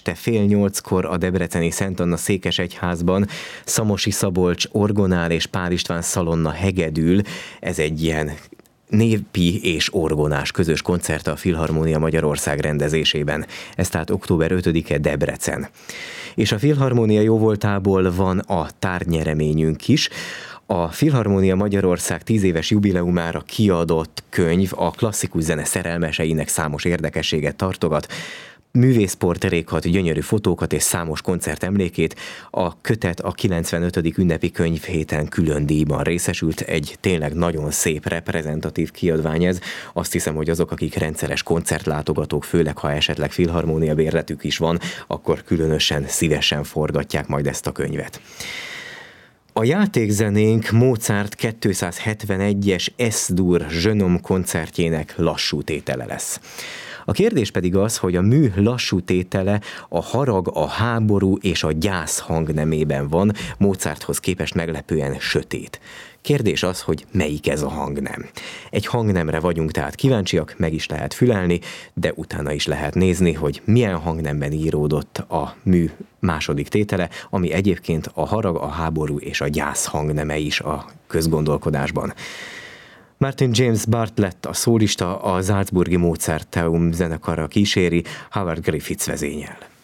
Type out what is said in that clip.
este 7:30 a debreceni Szent Anna székesegyházban Szamosi Szabolcs orgonál és Pál István szalonna hegedül. Ez egy ilyen népi és orgonás közös koncert a Filharmónia Magyarország rendezésében. Ez tehát október 5-e Debrecen. És a Filharmónia jóvoltából van a tárgynyreményünk is. A Filharmónia Magyarország 10 éves jubileumára kiadott könyv a klasszikus zene szerelmeseinek számos érdekességet tartogat, művészportrékat, gyönyörű fotókat és számos koncertemlékét. A kötet a 95. ünnepi könyvhéten külön díjban részesült. Egy tényleg nagyon szép, reprezentatív kiadvány ez. Azt hiszem, hogy azok, akik rendszeres koncertlátogatók, főleg ha esetleg filharmónia bérletük is van, akkor különösen szívesen forgatják majd ezt a könyvet. A játékzenénk Mozart 271-es Es-dur Jeune koncertjének lassú tétele lesz. A kérdés pedig az, hogy a mű lassú tétele a harag, a háború és a gyász hangnemében van, Mozarthoz képest meglepően sötét. Kérdés az, hogy melyik ez a hangnem. Egy hangnemre vagyunk tehát kíváncsiak, meg is lehet fülelni, de utána is lehet nézni, hogy milyen hangnemben íródott a mű második tétele, ami egyébként a harag, a háború és a gyász hangneme is a közgondolkodásban. Martin James Bartlett, a szólista, a Salzburgi Mozarteum zenekarra kíséri, Howard Griffiths vezényel.